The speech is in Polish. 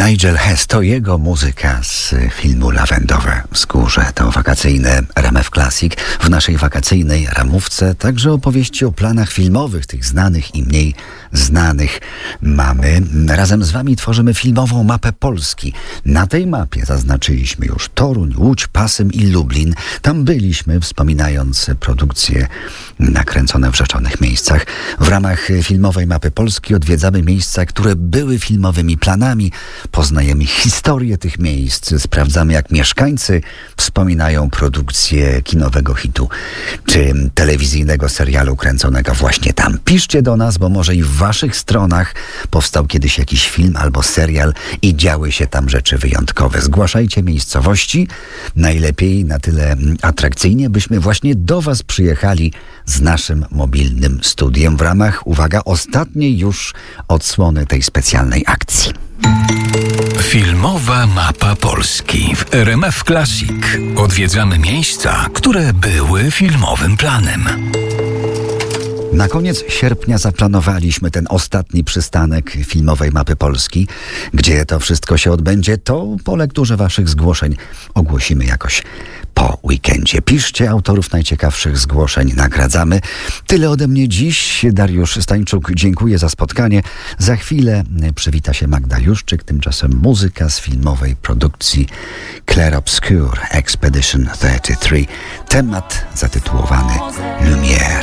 Nigel Hess to jego muzyka z filmu Lawendowe Wzgórze. To wakacyjne RMF Classic. W naszej wakacyjnej ramówce także opowieści o planach filmowych, tych znanych i mniej znanych mamy. Razem z wami tworzymy filmową mapę Polski. Na tej mapie zaznaczyliśmy już Toruń, Łódź, Pasym i Lublin. Tam byliśmy, wspominając produkcje nakręcone w rzeczonych miejscach. W ramach filmowej mapy Polski odwiedzamy miejsca, które były filmowymi planami. Poznajemy historię tych miejsc, sprawdzamy, jak mieszkańcy wspominają produkcję kinowego hitu czy telewizyjnego serialu kręconego właśnie tam. Piszcie do nas, bo może i w waszych stronach powstał kiedyś jakiś film albo serial i działy się tam rzeczy wyjątkowe. Zgłaszajcie miejscowości, najlepiej na tyle atrakcyjnie, byśmy właśnie do was przyjechali z naszym mobilnym studiem w ramach, uwaga, ostatniej już odsłony tej specjalnej akcji. Filmowa mapa Polski w RMF Classic. Odwiedzamy miejsca, które były filmowym planem. Na koniec sierpnia zaplanowaliśmy ten ostatni przystanek filmowej mapy Polski. Gdzie to wszystko się odbędzie, to po lekturze waszych zgłoszeń ogłosimy jakoś po weekendzie. Piszcie autorów najciekawszych zgłoszeń, nagradzamy. Tyle ode mnie dziś. Dariusz Stańczuk, dziękuję za spotkanie. Za chwilę przywita się Magda Juszczyk, tymczasem muzyka z filmowej produkcji Clair Obscur Expedition 33. Temat zatytułowany Lumière.